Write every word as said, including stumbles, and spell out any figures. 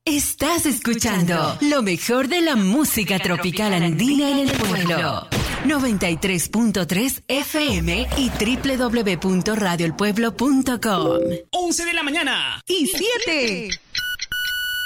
Estás escuchando lo mejor de la música tropical andina en el pueblo. noventa y tres punto tres F M y doble u doble u doble u punto radio el pueblo punto com. once de la mañana y siete.